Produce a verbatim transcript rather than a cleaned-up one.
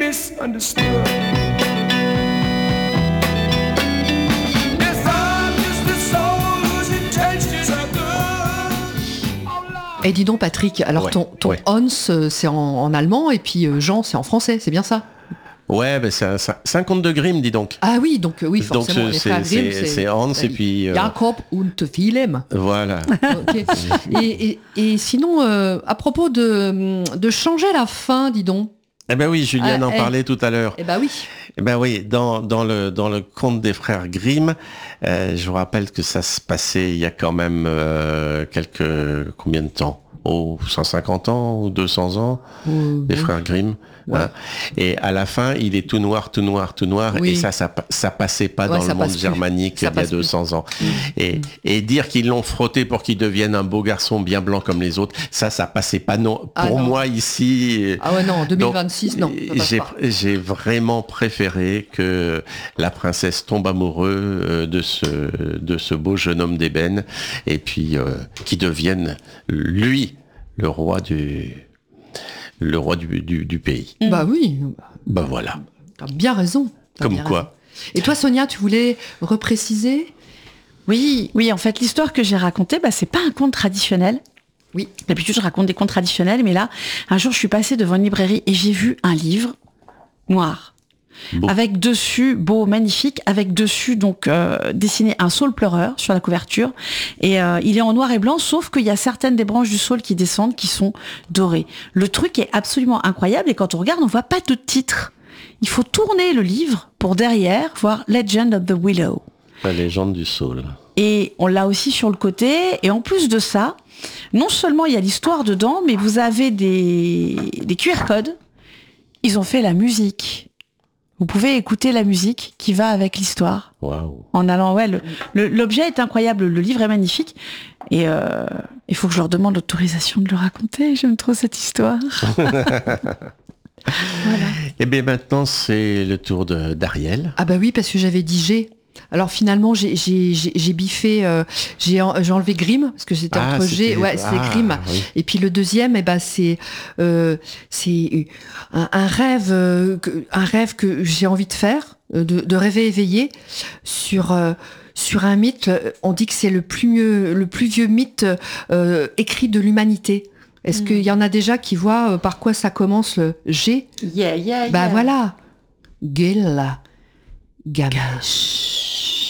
misunderstood. Et dis donc Patrick, alors ouais, ton, ton ouais. Hans c'est en, en allemand et puis Jean c'est en français, c'est bien ça? Ouais, ben c'est, un, c'est un conte de Grimm, dis donc. Ah oui, donc oui, forcément, donc, les c'est, frères Grimm, c'est, c'est, c'est Hans et puis... Euh... Jacob und Wilhelm. Voilà. Okay. et, et, et sinon, euh, à propos de, de changer la fin, dis donc. Eh ben oui, Juliane ah, en eh, parlait tout à l'heure. Eh ben oui. Eh ben oui, dans, dans, le, dans le conte des frères Grimm, euh, je vous rappelle que ça se passait il y a quand même euh, quelques... Combien de temps? Oh, cent cinquante ans ou deux cents ans, euh, les oui. frères Grimm. Ouais. Hein. Et à la fin, il est tout noir, tout noir, tout noir. Oui. Et ça, ça, ça passait pas ouais, dans le monde germanique il y a deux cents ans. Mmh. Et, mmh. et dire qu'ils l'ont frotté pour qu'il devienne un beau garçon bien blanc comme les autres, ça, ça passait pas. Non, pour ah, non. moi ici. Ah ouais, non, en deux mille vingt-six, donc, non. J'ai, j'ai vraiment préféré que la princesse tombe amoureuse de ce, de ce beau jeune homme d'ébène et puis euh, qu'il devienne, lui, le roi du, le roi du, du, du pays. Bah oui. Bah voilà. T'as bien raison. T'as Comme bien quoi. Raison. Et toi, Sonia, tu voulais repréciser? Oui, oui. En fait, l'histoire que j'ai racontée, bah, c'est pas un conte traditionnel. Oui. D'habitude, je raconte des contes traditionnels, mais là, un jour, je suis passée devant une librairie et j'ai vu un livre noir. Beau. Avec dessus, beau, magnifique, avec dessus donc euh, dessiné un saule pleureur sur la couverture. Et euh, il est en noir et blanc, sauf qu'il y a certaines des branches du saule qui descendent, qui sont dorées. Le truc est absolument incroyable et quand on regarde, on voit pas de titre. Il faut tourner le livre pour derrière voir Legend of the Willow. La légende du saule. Et on l'a aussi sur le côté. Et en plus de ça, non seulement il y a l'histoire dedans, mais vous avez des, des Q R codes. Ils ont fait la musique. Vous pouvez écouter la musique qui va avec l'histoire. Waouh. En allant, ouais, le, le, l'objet est incroyable, le livre est magnifique. Et euh, il faut que je leur demande l'autorisation de le raconter. J'aime trop cette histoire. Voilà. Et bien maintenant, c'est le tour de, d'Ariel. Ah bah oui, parce que j'avais dit G. Alors finalement, j'ai, j'ai, j'ai, j'ai biffé, euh, j'ai, en, j'ai enlevé Grimm, parce que c'était ah, entre G, ouais, c'est ah, Grimm. Oui. Et puis le deuxième, eh ben, c'est, euh, c'est un, un rêve, euh, un rêve que j'ai envie de faire, de, de rêver éveillé sur, euh, sur un mythe. On dit que c'est le plus, mieux, le plus vieux mythe euh, écrit de l'humanité. Est-ce mmh. qu'il y en a déjà qui voient euh, par quoi ça commence le G? Yeah, yeah, Bah yeah. voilà. Gil Gamesh.